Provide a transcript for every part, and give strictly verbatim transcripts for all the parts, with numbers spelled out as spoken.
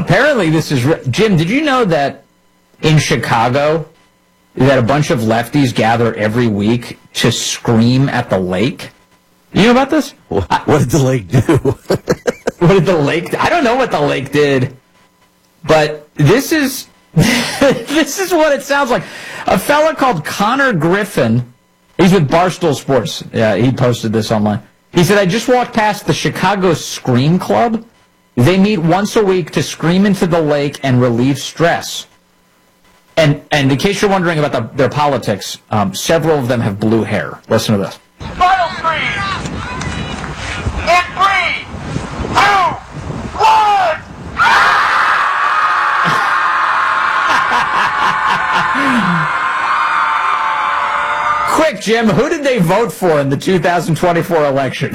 apparently this is... Re- Jim, did you know that in Chicago, that a bunch of lefties gather every week to scream at the lake? You know about this? What, what did the lake do? What did the lake do? I don't know what the lake did, but this is this is what it sounds like. A fella called Connor Griffin, he's with Barstool Sports. Yeah, he posted this online. He said, I just walked past the Chicago Scream Club. They meet once a week to scream into the lake and relieve stress. And and in case you're wondering about the, their politics, um, several of them have blue hair. Listen to this. Final scream! In three, two, one! Quick, Jim, who did they vote for in the two thousand twenty-four election?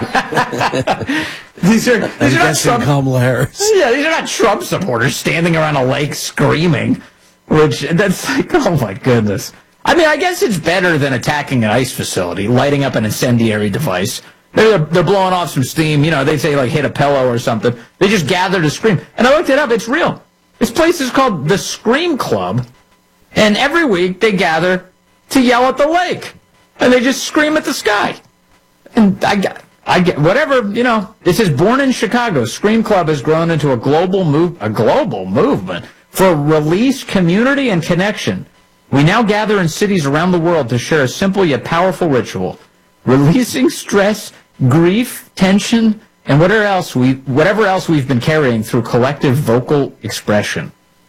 these are, these are not Trump, Kamala Harris. Yeah, these are not Trump supporters standing around a lake screaming. Which, that's like, oh my goodness. I mean, I guess it's better than attacking an ice facility, lighting up an incendiary device. They're, they're blowing off some steam. You know, they say, like, hit a pillow or something. They just gather to scream. And I looked it up. It's real. This place is called the Scream Club. And every week they gather to yell at the lake. And they just scream at the sky. And I get, I get whatever, you know. It says, born in Chicago, Scream Club has grown into a global move, a global movement for release, community, and connection. We now gather in cities around the world to share a simple yet powerful ritual, releasing stress, grief, tension, and whatever else we whatever else we've been carrying through collective vocal expression.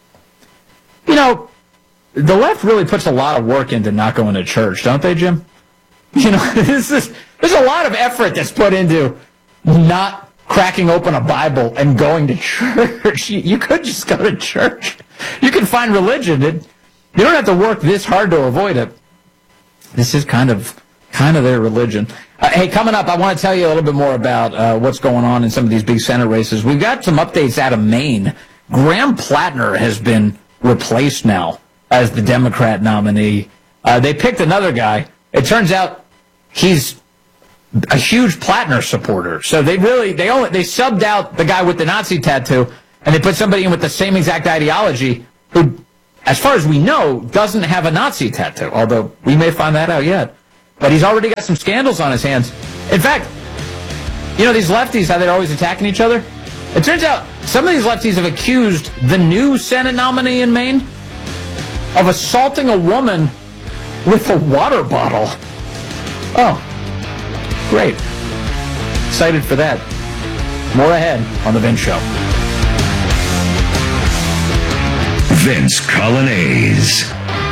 You know, the left really puts a lot of work into not going to church, don't they, Jim? You know, this is, there's a lot of effort that's put into not cracking open a Bible and going to church. You, you could just go to church. You can find religion. It, you don't have to work this hard to avoid it. This is kind of kind of their religion. Uh, hey, coming up, I want to tell you a little bit more about uh, what's going on in some of these big Senate races. We've got some updates out of Maine. Graham Plattner has been replaced now as the Democrat nominee. Uh, they picked another guy. It turns out he's a huge Plattner supporter. So they really, they only, they subbed out the guy with the Nazi tattoo, and they put somebody in with the same exact ideology who, as far as we know, doesn't have a Nazi tattoo, although we may find that out yet. But he's already got some scandals on his hands. In fact, you know these lefties, how they're always attacking each other? It turns out some of these lefties have accused the new Senate nominee in Maine of assaulting a woman with a water bottle. Oh. Great. Excited for that. More ahead on The Vince Show. Vince Colonnese.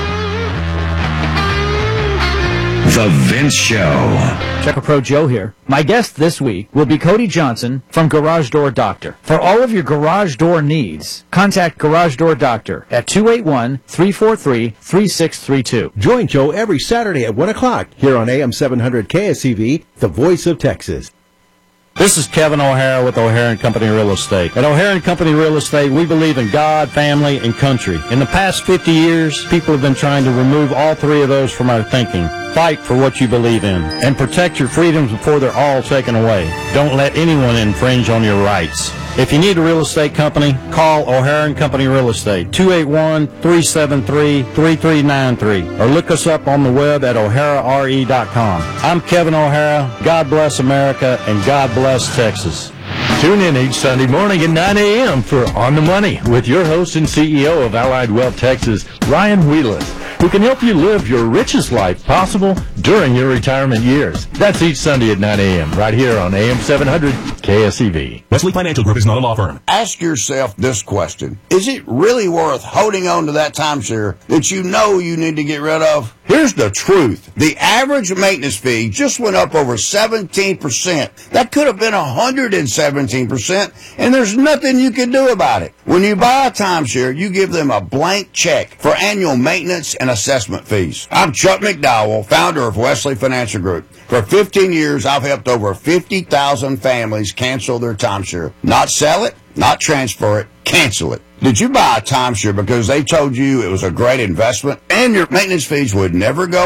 The Vince Show. Checker Pro Joe here. My guest this week will be Cody Johnson from Garage Door Doctor. For all of your garage door needs, contact Garage Door Doctor at two eight one, three four three, three six three two. Join Joe every Saturday at one o'clock here on A M seven hundred K S E V, the voice of Texas. This is Kevin O'Hara with O'Hara and Company Real Estate. At O'Hara and Company Real Estate, we believe in God, family, and country. In the past fifty years, people have been trying to remove all three of those from our thinking. Fight for what you believe in and protect your freedoms before they're all taken away. Don't let anyone infringe on your rights. If you need a real estate company, call O'Hara and Company Real Estate, two eight one, three seven three, three three nine three, or look us up on the web at o'hara r e dot com. I'm Kevin O'Hara. God bless America, and God bless Texas. Tune in each Sunday morning at nine a.m. for On the Money with your host and C E O of Allied Wealth Texas, Ryan Wheelis, who can help you live your richest life possible during your retirement years. That's each Sunday at nine a.m. right here on A M seven hundred K S E V. Wesley Financial Group is not a law firm. Ask yourself this question. Is it really worth holding on to that timeshare that you know you need to get rid of? Here's the truth. The average maintenance fee just went up over seventeen percent. That could have been one hundred seventeen percent, and there's nothing you can do about it. When you buy a timeshare, you give them a blank check for annual maintenance and assessment fees. I'm Chuck McDowell, founder of Wesley Financial Group. For fifteen years, I've helped over fifty thousand families cancel their timeshare. Not sell it, not transfer it, cancel it. Did you buy a timeshare because they told you it was a great investment and your maintenance fees would never go up?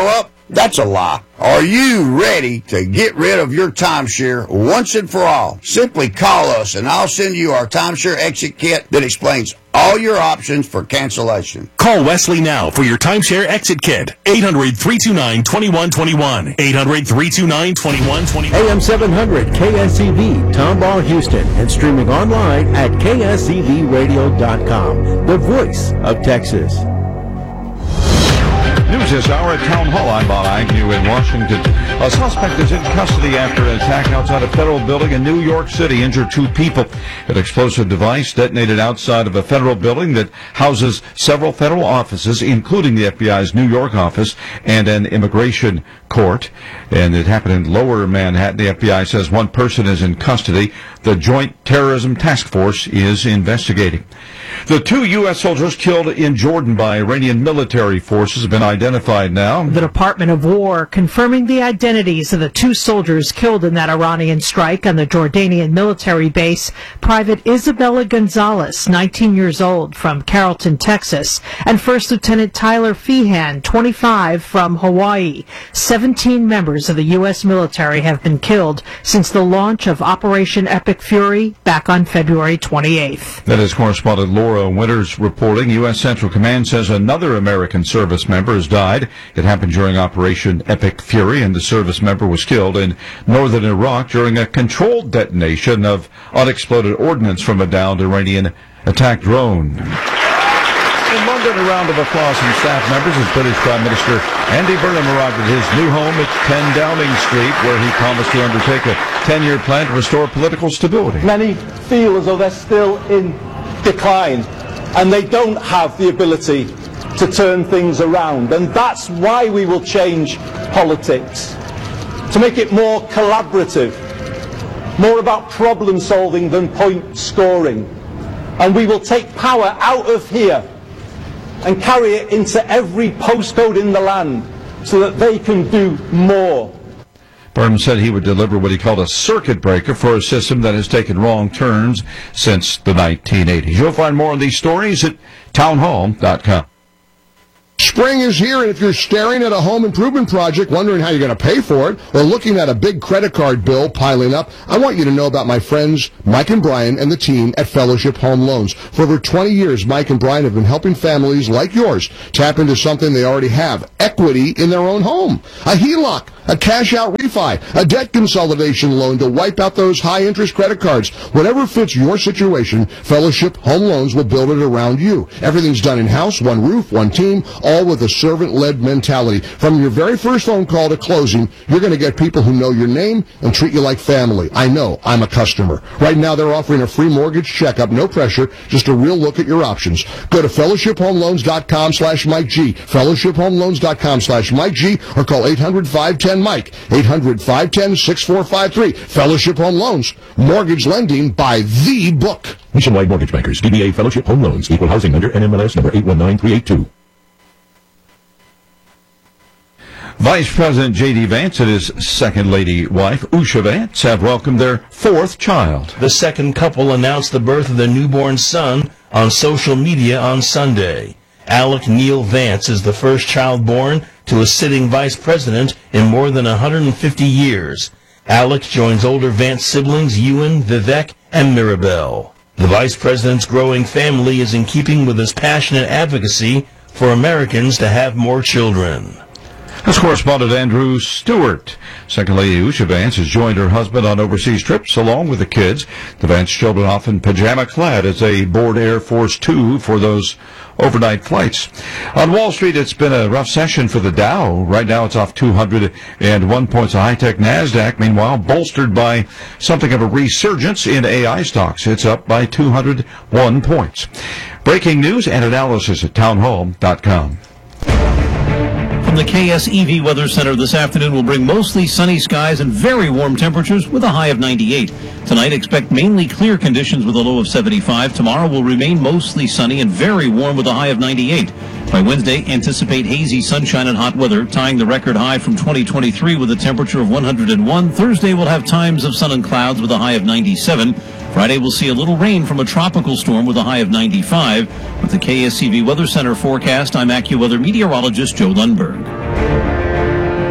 That's a lie. Are you ready to get rid of your timeshare once and for all? Simply call us and I'll send you our timeshare exit kit that explains all your options for cancellation. Call Wesley now for your timeshare exit kit. eight hundred, three two nine, two one two one. eight hundred, three two nine, two one two one. A M seven hundred K S E V, Tomball, Houston, and streaming online at K S E V radio dot com. The voice of Texas. News this hour at Town Hall. I'm Bob Agnew in Washington. A suspect is in custody after an attack outside a federal building in New York City injured two people. An explosive device detonated outside of a federal building that houses several federal offices, including the F B I's New York office and an immigration court. And it happened in Lower Manhattan. The F B I says one person is in custody. The Joint Terrorism Task Force is investigating. The two U S soldiers killed in Jordan by Iranian military forces have been identified now. The Department of War confirming the identities of the two soldiers killed in that Iranian strike on the Jordanian military base. Private Isabella Gonzalez, nineteen years old, from Carrollton, Texas, and First Lieutenant Tyler Feehan, twenty-five, from Hawaii. seventeen members of the U S military have been killed since the launch of Operation Epic Fury back on February twenty-eighth. That is correspondent Laura Winters reporting. U S Central Command says another American service member has died. It happened during Operation Epic Fury, and the service member was killed in northern Iraq during a controlled detonation of unexploded ordnance from a downed Iranian attack drone. In London, a round of applause from staff members as British Prime Minister Andy Burnham arrived at his new home at ten Downing Street, where he promised to undertake a ten-year plan to restore political stability. Many feel as though they're still in decline, and they don't have the ability to turn things around. And that's why we will change politics, to make it more collaborative, more about problem solving than point scoring. And we will take power out of here and carry it into every postcode in the land so that they can do more. Burnham said he would deliver what he called a circuit breaker for a system that has taken wrong turns since the nineteen eighties. You'll find more on these stories at town hall dot com. Spring is here, and if you're staring at a home improvement project, wondering how you're going to pay for it, or looking at a big credit card bill piling up, I want you to know about my friends Mike and Brian and the team at Fellowship Home Loans. For over twenty years, Mike and Brian have been helping families like yours tap into something they already have, equity in their own home. A H E L O C, a cash-out refi, a debt consolidation loan to wipe out those high-interest credit cards. Whatever fits your situation, Fellowship Home Loans will build it around you. Everything's done in-house, one roof, one team, all with a servant-led mentality. From your very first phone call to closing, you're going to get people who know your name and treat you like family. I know. I'm a customer. Right now, they're offering a free mortgage checkup, no pressure, just a real look at your options. Go to fellowship home loans dot com slash Mike G, fellowship home loans dot com slash Mike G, or call eight hundred, five one zero, Mike, eight hundred, five one zero, six four five three. Fellowship Home Loans, mortgage lending by the book. Nationwide Mortgage Bankers, D B A Fellowship Home Loans, equal housing under N M L S number eight one nine three eight two. Vice President J D. Vance and his second lady wife, Usha Vance, have welcomed their fourth child. The second couple announced the birth of their newborn son on social media on Sunday. Alec Neil Vance is the first child born to a sitting vice president in more than one hundred fifty years. Alec joins older Vance siblings Ewan, Vivek, and Mirabelle. The vice president's growing family is in keeping with his passionate advocacy for Americans to have more children. That's correspondent Andrew Stewart. Second Lady Usha Vance has joined her husband on overseas trips along with the kids. The Vance children often pajama-clad as they board Air Force Two for those overnight flights. On Wall Street, it's been a rough session for the Dow. Right now, it's off two hundred one points. A high-tech NASDAQ, meanwhile, bolstered by something of a resurgence in A I stocks. It's up by two hundred one points. Breaking news and analysis at town hall dot com. From the K S E V Weather Center this afternoon will bring mostly sunny skies and very warm temperatures with a high of ninety-eight. Tonight, expect mainly clear conditions with a low of seventy-five. Tomorrow will remain mostly sunny and very warm with a high of ninety-eight. By Wednesday, anticipate hazy sunshine and hot weather, tying the record high from twenty twenty-three with a temperature of one hundred one. Thursday will have times of sun and clouds with a high of ninety-seven. Friday will see a little rain from a tropical storm with a high of ninety-five. With the K S E V Weather Center forecast, I'm AccuWeather meteorologist Joe Lundberg.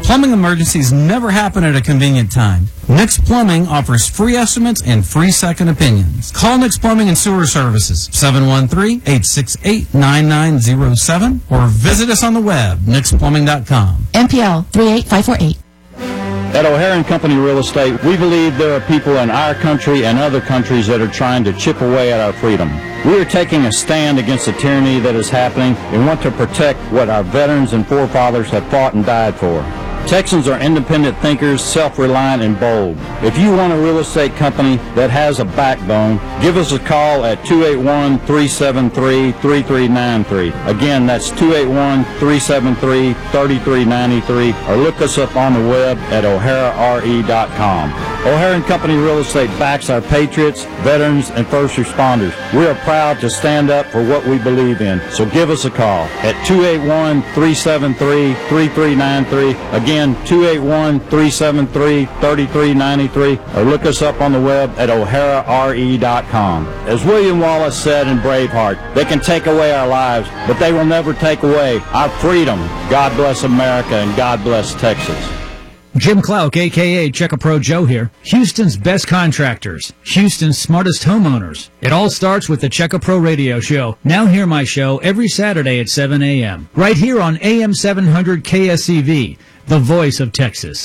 Plumbing emergencies never happen at a convenient time. Nix Plumbing offers free estimates and free second opinions. Call Nix Plumbing and Sewer Services, seven one three, eight six eight, nine nine zero seven, or visit us on the web, nix plumbing dot com. M P L three eight five four eight. At O'Hare and Company Real Estate, we believe there are people in our country and other countries that are trying to chip away at our freedom. We are taking a stand against the tyranny that is happening and want to protect what our veterans and forefathers have fought and died for. Texans are independent thinkers, self-reliant, and bold. If you want a real estate company that has a backbone, give us a call at two eight one, three seven three, three three nine three. Again, that's two eight one, three seven three, three three nine three, or look us up on the web at o'hara r e dot com. O'Hare and Company Real Estate backs our patriots, veterans, and first responders. We are proud to stand up for what we believe in, so give us a call at two eight one, three seven three, three three nine three. Again, two eight one, three seven three, three three nine three, or look us up on the web at o'hara r e dot com. As William Wallace said in Braveheart, they can take away our lives, but they will never take away our freedom. God bless America, and God bless Texas. Jim Clark, a k a. Check-A-Pro Joe here. Houston's best contractors. Houston's smartest homeowners. It all starts with the Check-A-Pro radio show. Now hear my show every Saturday at seven a m Right here on A M seven hundred K S E V, the voice of Texas.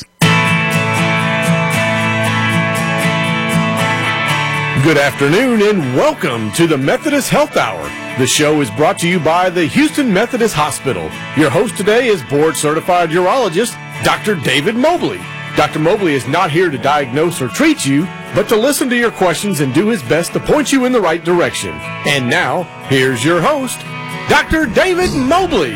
Good afternoon and welcome to the Methodist Health Hour. The show is brought to you by the Houston Methodist Hospital. Your host today is board-certified urologist Doctor David Mobley. Doctor Mobley is not here to diagnose or treat you, but to listen to your questions and do his best to point you in the right direction. And now, here's your host, Doctor David Mobley.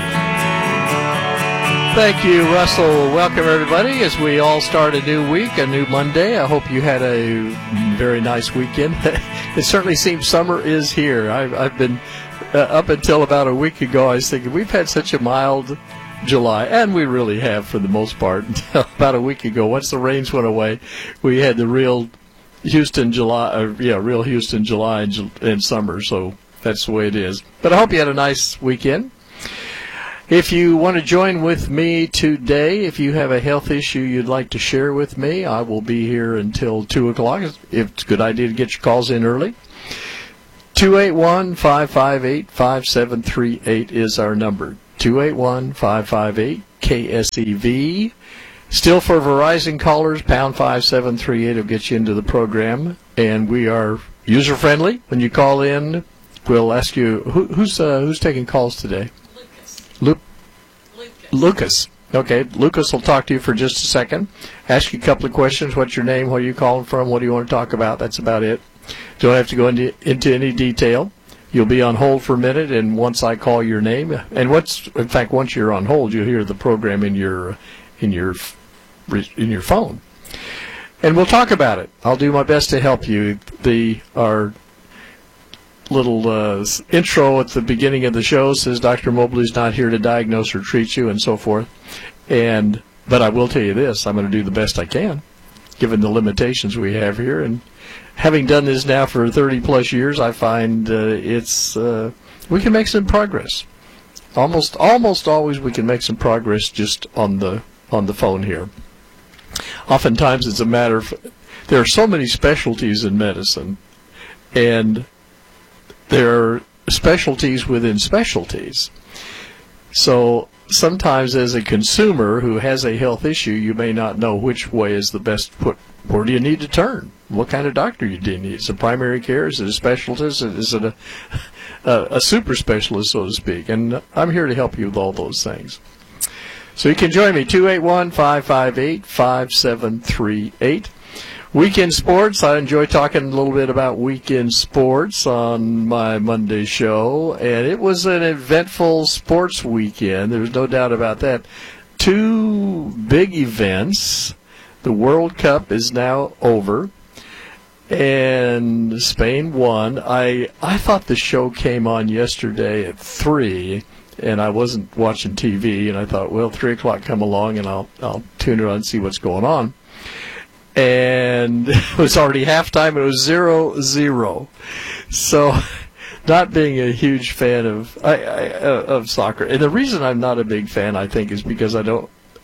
Thank you, Russell. Welcome, everybody, as we all start a new week, a new Monday. I hope you had a very nice weekend. It certainly seems summer is here. I've, I've been, uh, up until about a week ago, I was thinking we've had such a mild July, and we really have for the most part. Until about a week ago, once the rains went away, we had the real Houston July, uh, yeah, real Houston July and, and summer, so that's the way it is. But I hope you had a nice weekend. If you want to join with me today, if you have a health issue you'd like to share with me, I will be here until two o'clock. It's a good idea to get your calls in early. two eight one, five five eight, five seven three eight is our number. two eight one, five five eight, K S E V. Still for Verizon callers, pound five seven three eight will get you into the program. And we are user-friendly. When you call in, we'll ask you, who, who's uh, who's taking calls today? Lu- Lucas. Lucas. Okay, Lucas will talk to you for just a second. Ask you a couple of questions. What's your name? Where are you calling from? What do you want to talk about? That's about it. Don't have to go into, into any detail. You'll be on hold for a minute, and once I call your name, and what's in fact, once you're on hold, you'll hear the program in your in your in your phone, and we'll talk about it. I'll do my best to help you. The our little uh, intro at the beginning of the show says Doctor Mobley's not here to diagnose or treat you, and so forth. And but I will tell you this: I'm going to do the best I can, given the limitations we have here, and having done this now for thirty plus years, I find uh, it's uh, we can make some progress. Almost, almost always, we can make some progress just on the on the phone here. Oftentimes, it's a matter of there are so many specialties in medicine, and there are specialties within specialties. So sometimes, as a consumer who has a health issue, you may not know which way is the best. Put where do you need to turn? What kind of doctor you do need? Is it primary care? Is it a specialist? Is it a, a, a super specialist, so to speak? And I'm here to help you with all those things. So you can join me, two eight one, five five eight, five seven three eight. Weekend sports. I enjoy talking a little bit about weekend sports on my Monday show, and it was an eventful sports weekend. There's no doubt about that. Two big events. The World Cup is now over, and Spain won. I I thought the show came on yesterday at three, and I wasn't watching T V, and I thought, well, three o'clock come along, and I'll I'll tune it on and see what's going on. And it was already halftime. It was zero zero. So, not being a huge fan of I, I, of soccer, and the reason I'm not a big fan, I think, is because I don't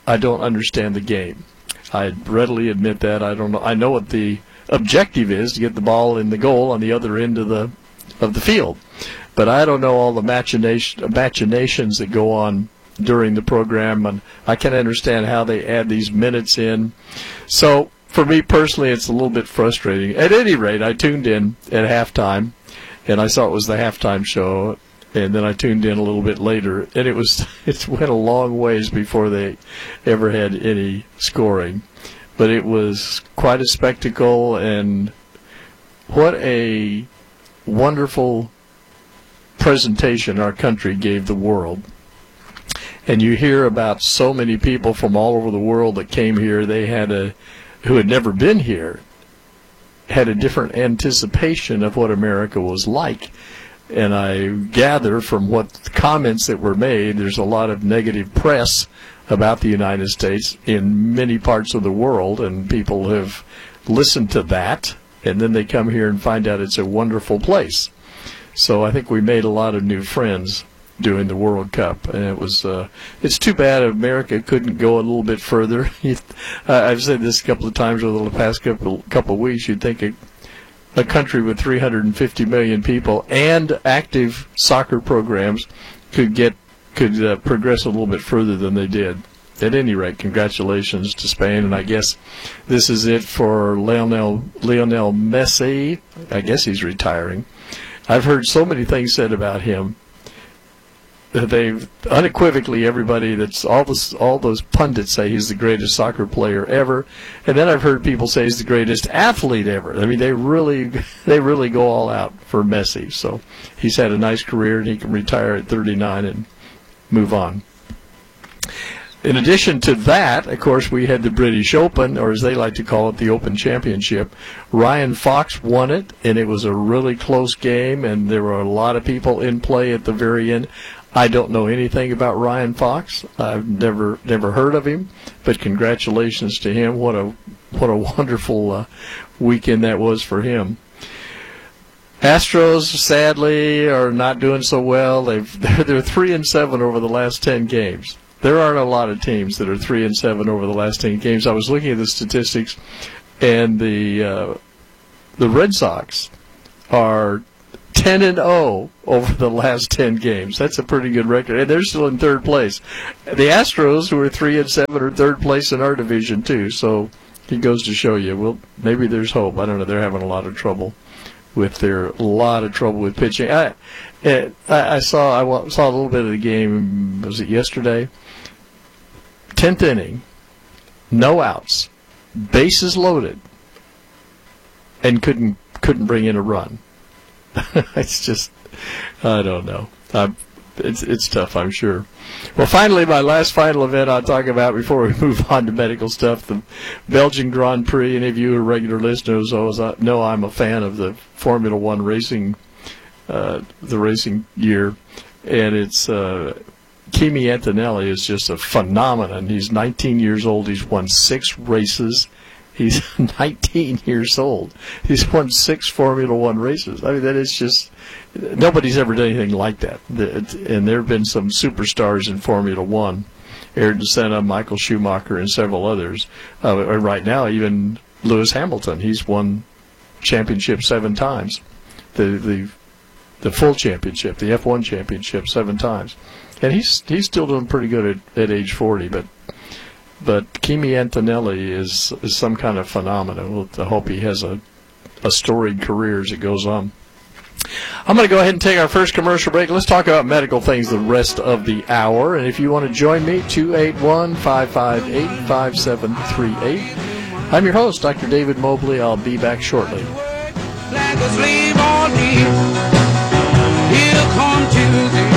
I don't understand the game. I readily admit that. I don't know. I know what the objective is, to get the ball in the goal on the other end of the of the field, but I don't know all the machination, machinations that go on during the program, and I can't understand how they add these minutes in. So for me personally, it's a little bit frustrating. At any rate, I tuned in at halftime, and I saw it was the halftime show, and then I tuned in a little bit later, and it was it went a long ways before they ever had any scoring. But it was quite a spectacle, and what a wonderful presentation our country gave the world. And you hear about so many people from all over the world that came here. They had a, who had never been here, had a different anticipation of what America was like. And I gather from what the comments that were made, there's a lot of negative press about the United States in many parts of the world, and people have listened to that, and then they come here and find out it's a wonderful place. So I think we made a lot of new friends during the World Cup, and it was uh, it's too bad America couldn't go a little bit further. I've said this a couple of times over the past couple couple of weeks. You'd think a, a country with three hundred fifty million people and active soccer programs could get could uh, progress a little bit further than they did. At any rate, congratulations to Spain, and I guess this is it for Lionel Lionel Messi. I guess he's retiring. I've heard so many things said about him. They've unequivocally, everybody that's all this, all those pundits say he's the greatest soccer player ever, and then I've heard people say he's the greatest athlete ever. I mean, they really, they really go all out for Messi. So he's had a nice career, and he can retire at thirty-nine and move on. In addition to that, of course, we had the British Open, or as they like to call it, the Open Championship. Ryan Fox won it, and it was a really close game, and there were a lot of people in play at the very end. I don't know anything about Ryan Fox. I've never never heard of him, but congratulations to him. What a what a wonderful uh, weekend that was for him. Astros, sadly, are not doing so well. They've they're, they're three and seven over the last ten games. There aren't a lot of teams that are three and seven over the last ten games. I was looking at the statistics, and the uh, the Red Sox are ten and zero over the last ten games. That's a pretty good record, and they're still in third place. The Astros, who are three and seven, are third place in our division too. So it goes to show you, well, maybe there's hope. I don't know. They're having a lot of trouble with their a lot of trouble with pitching. I I, I saw I saw a little bit of the game. Was it yesterday? Tenth inning, no outs, bases loaded, and couldn't couldn't bring in a run. It's just, I don't know. I'm, it's it's tough, I'm sure. Well, finally, my last final event I'll talk about before we move on to medical stuff, the Belgian Grand Prix. Any of you who are regular listeners know I'm a fan of the Formula One racing, uh, the racing year, and it's uh, Kimi Antonelli is just a phenomenon. He's nineteen years old. He's won six races. He's nineteen years old. He's won six Formula One races. I mean, that is just, nobody's ever done anything like that. And there have been some superstars in Formula One, Ayrton Senna, Michael Schumacher, and several others. Uh, and right now, even Lewis Hamilton, he's won championship seven times. The the the full championship, the F one championship, seven times. And he's he's still doing pretty good at, at age forty, but But Kimi Antonelli is, is some kind of phenomenon. We'll, I hope he has a, a storied career as it goes on. I'm going to go ahead and take our first commercial break. Let's talk about medical things the rest of the hour. And if you want to join me, two eight one, five five eight, five seven three eight. I'm your host, Doctor David Mobley. I'll be back shortly. Like a slave on me. He'll come Tuesday.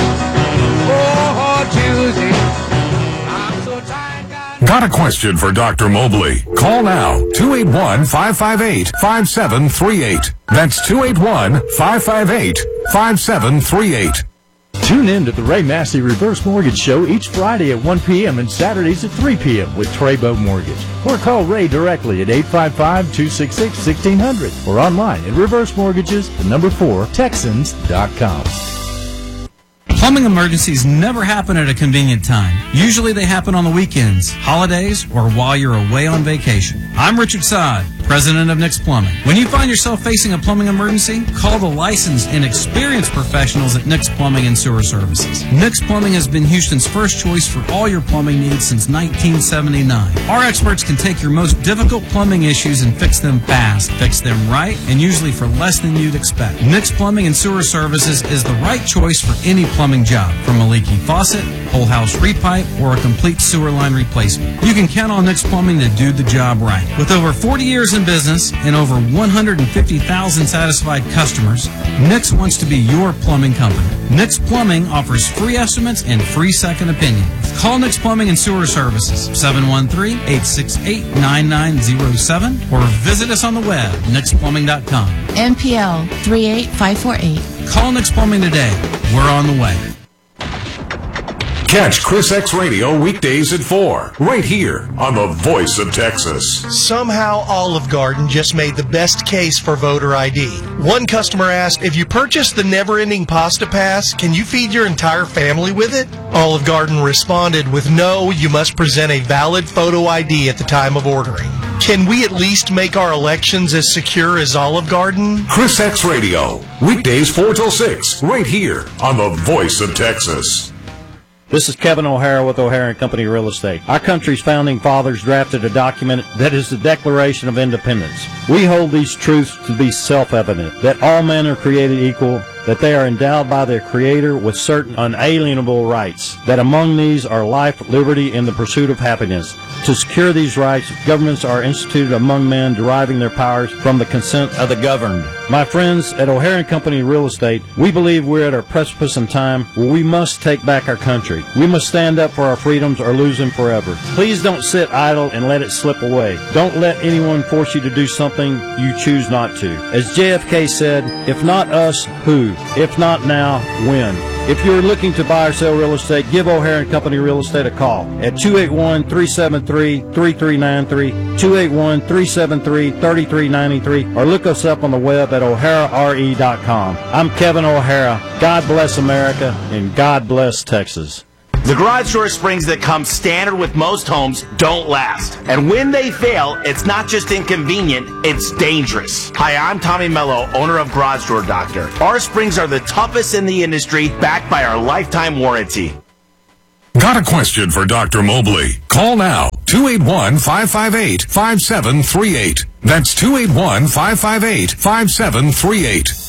Oh, Tuesday. I'm so tired. Got a question for Doctor Mobley? Call now, two eight one, five five eight, five seven three eight. That's two eight one, five five eight, five seven three eight. Tune in to the Ray Massey Reverse Mortgage Show each Friday at one p.m. and Saturdays at three p.m. with Treybo Mortgage. Or call Ray directly at eight five five, two six six, one six zero zero or online at Reverse Mortgages, the number four, Texans dot com. Plumbing emergencies never happen at a convenient time. Usually they happen on the weekends, holidays, or while you're away on vacation. I'm Richard Sod, president of Nick's Plumbing. When you find yourself facing a plumbing emergency, call the licensed and experienced professionals at Nick's Plumbing and Sewer Services. Nick's Plumbing has been Houston's first choice for all your plumbing needs since nineteen seventy-nine. Our experts can take your most difficult plumbing issues and fix them fast, fix them right, and usually for less than you'd expect. Nick's Plumbing and Sewer Services is the right choice for any plumbing job, from a leaky faucet, whole house repipe, or a complete sewer line replacement. You can count on Nick's Plumbing to do the job right. With over forty years in business and over one hundred fifty thousand satisfied customers, Nick's wants to be your plumbing company. Nick's Plumbing offers free estimates and free second opinions. Call Nick's Plumbing and Sewer Services, seven one three, eight six eight, nine nine zero seven, or visit us on the web, nix plumbing dot com. N P L three eight five four eight. Call Nick's Plumbing today. We're on the way. Catch Chris X Radio weekdays at four, right here on the Voice of Texas. Somehow Olive Garden just made the best case for voter I D. One customer asked, if you purchase the never-ending pasta pass, can you feed your entire family with it? Olive Garden responded with, no, you must present a valid photo I D at the time of ordering. Can we at least make our elections as secure as Olive Garden? Chris X Radio, weekdays four till six, right here on the Voice of Texas. This is Kevin O'Hara with O'Hara and Company Real Estate. Our country's founding fathers drafted a document that is the Declaration of Independence. We hold these truths to be self-evident, that all men are created equal, that they are endowed by their Creator with certain unalienable rights, that among these are life, liberty, and the pursuit of happiness. To secure these rights, governments are instituted among men, deriving their powers from the consent of the governed. My friends at O'Hara and Company Real Estate, we believe we're at a precipice in time where we must take back our country. We must stand up for our freedoms or lose them forever. Please don't sit idle and let it slip away. Don't let anyone force you to do something you choose not to. As J F K said, if not us, who? If not now, when? If you're looking to buy or sell real estate, give O'Hara and Company Real Estate a call at two eight one, three seven three, three three nine three, two eight one, three seven three, three three nine three, or look us up on the web at o'hara r e dot com. I'm Kevin O'Hara. God bless America, and God bless Texas. The garage door springs that come standard with most homes don't last. And when they fail, it's not just inconvenient, it's dangerous. Hi, I'm Tommy Mello, owner of Garage Door Doctor. Our springs are the toughest in the industry, backed by our lifetime warranty. Got a question for Doctor Mobley? Call now, two eight one, five five eight, five seven three eight. That's two eight one, five five eight, five seven three eight.